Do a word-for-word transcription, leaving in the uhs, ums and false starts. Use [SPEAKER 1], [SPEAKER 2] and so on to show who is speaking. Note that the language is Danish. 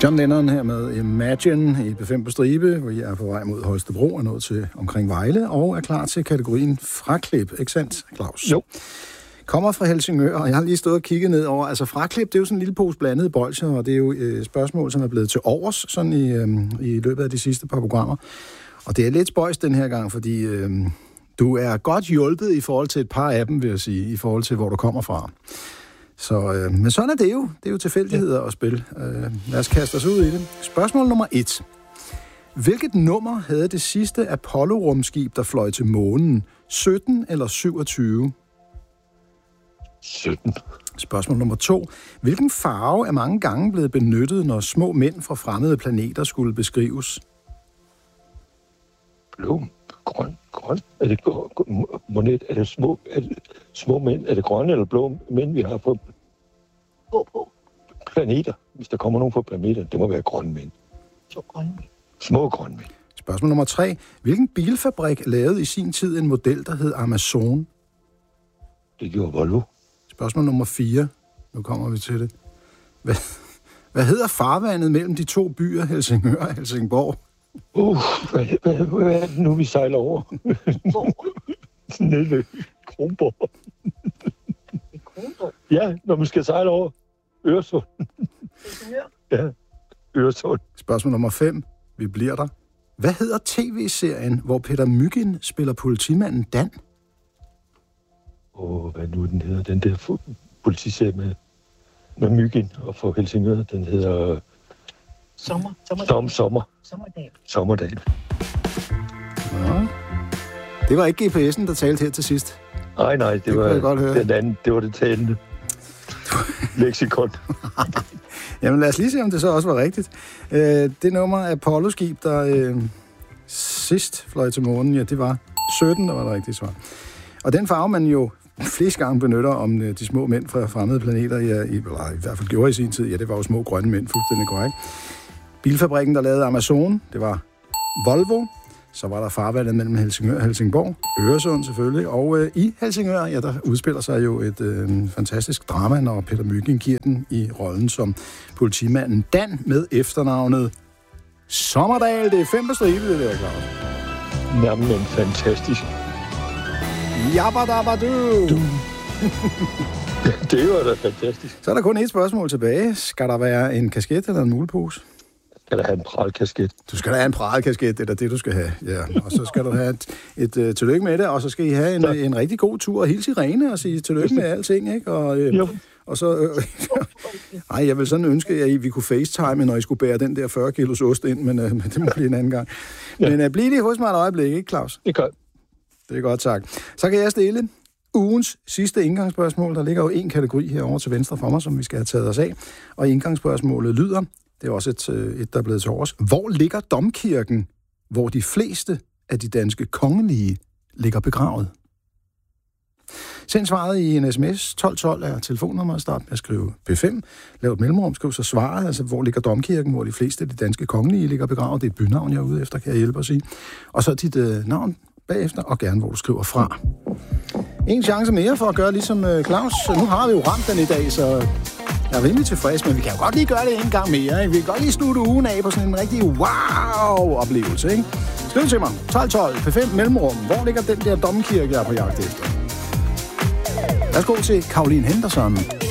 [SPEAKER 1] John Lennon her med Imagine i B fem på stribe, hvor jeg er på vej mod Holstebro og nået til omkring Vejle, og er klar til kategorien fraklip, ikke sandt, Claus?
[SPEAKER 2] Jo.
[SPEAKER 1] Kommer fra Helsingør, og jeg har lige stået og kigget ned over, altså fraklip, det er jo sådan en lille pose blandede bolsjer, og det er jo et spørgsmål, som er blevet til overs, sådan i, øhm, i løbet af de sidste par programmer. Og det er lidt spøjs den her gang, fordi øhm, du er godt hjulpet i forhold til et par af dem, vil jeg sige, i forhold til, hvor du kommer fra. Så, øh, men sådan er det jo. Det er jo tilfældigheder at spille. Øh, lad os kaste os ud i det. Spørgsmål nummer et. Hvilket nummer havde det sidste Apollo-rumskib, der fløj til månen? sytten eller syvogtyve?
[SPEAKER 2] sytten.
[SPEAKER 1] Spørgsmål nummer to. Hvilken farve er mange gange blevet benyttet, når små mænd fra fremmede planeter skulle beskrives?
[SPEAKER 2] Blå, grøn, grøn. Er det, monet, er det små, er det små mænd? Er det grønne eller blå mænd, vi har på, på planeter? Hvis der kommer nogen på planeter, det må være grønne mænd. Så grønne mænd. Små grønne mænd.
[SPEAKER 1] Spørgsmål nummer tre. Hvilken bilfabrik lavede i sin tid en model, der hed Amazon?
[SPEAKER 2] Det gjorde Volvo. Spørgsmål
[SPEAKER 1] nummer fire. Nu kommer vi til det. Hvad, hvad hedder farvandet mellem de to byer, Helsingør og Helsingborg?
[SPEAKER 2] Uh, hvad, hvad, hvad er det nu, vi sejler over? Nede ved Kronborg. Kronborg? Ja, når man skal sejle over Øresund. Ja, Øresund.
[SPEAKER 1] Spørgsmål nummer fem. Vi bliver der. Hvad hedder tv-serien, hvor Peter Mygind spiller politimanden Dan?
[SPEAKER 2] Åh, oh, hvad nu den hedder? Den der politiserie med, med Mygind og for Helsingør, den hedder...
[SPEAKER 3] Sommer. Sommer.
[SPEAKER 2] Som, sommer.
[SPEAKER 3] Sommerdag.
[SPEAKER 2] Sommerdag.
[SPEAKER 1] Ja. Det var ikke G P S'en, der talte her til sidst.
[SPEAKER 2] Nej, nej, det, det var godt høre. Den anden. Det var det talende. Lexikon.
[SPEAKER 1] Jamen lad os lige se, om det så også var rigtigt. Øh, det nummer af Apollo-skib, der øh, sidst fløj til månen, ja, det var sytten, der var det rigtige svar. Og den farve, man jo flest gange benytter om øh, de små mænd fra fremmede planeter, ja, i, eller i hvert fald gjorde i sin tid, ja, det var jo små grønne mænd, fuldstændig korrekt. Bilfabrikken, der lavede Amazon, det var Volvo. Så var der farvandet mellem Helsingør og Helsingborg, Øresund selvfølgelig, og øh, i Helsingør, ja, der udspiller sig jo et øh, fantastisk drama, når Peter Mygind giver den i rollen som politimanden Dan med efternavnet Sommerdal. Det er fem på stribe, det der, Claus.
[SPEAKER 2] Jamen, fantastisk.
[SPEAKER 1] Jabba-dabba-du!
[SPEAKER 2] Du. Det var da fantastisk.
[SPEAKER 1] Så er der kun et spørgsmål tilbage. Skal der være en kasket eller en mulepose?
[SPEAKER 2] Skal der have en pralkasket?
[SPEAKER 1] Du skal da have en pralkasket, det er det, du skal have. Ja. Og så skal du have et, et, et tillykke med det, og så skal I have en, en rigtig god tur og hilse Irene og sige tillykke med alting, ikke? Og, øh, og så... Øh, ej, jeg vil sådan ønske, at vi kunne facetime, når I skulle bære den der fyrre kilos ost ind, men, øh, men det må blive en anden gang. Ja. Men øh, bliv lige hos mig et øjeblik, ikke, Claus?
[SPEAKER 2] Det kan.
[SPEAKER 1] Det er godt sagt. Så kan jeg stille ugens sidste indgangsspørgsmål. Der ligger jo en kategori herovre til venstre for mig, som vi skal have taget os af. Og indgangsspørgsmålet lyder... Det er også et, et, der er blevet til års. Hvor ligger domkirken, hvor de fleste af de danske kongelige ligger begravet? Send svaret i en sms. tolv tolv er telefonnummer. Start med at skrive B fem. Lav et mellemrum. Skriv så svaret. Altså, hvor ligger domkirken, hvor de fleste af de danske kongelige ligger begravet? Det er et bynavn, jeg er ude efter, kan jeg hjælpe at sige. Og så dit øh, navn bagefter, og gerne, hvor du skriver fra. En chance mere for at gøre ligesom øh, Claus. Nu har vi jo ramt den i dag, så... Jeg er rimelig tilfreds, men vi kan jo godt lige gøre det en gang mere. Ikke? Vi kan godt lige slutte ugen af på sådan en rigtig wow-oplevelse. Ikke? Skriv til mig. tolv tolv P fem mellemrum. Hvor ligger den der domkirke, jeg er på jagt efter? Lad os gå til Caroline Henderson.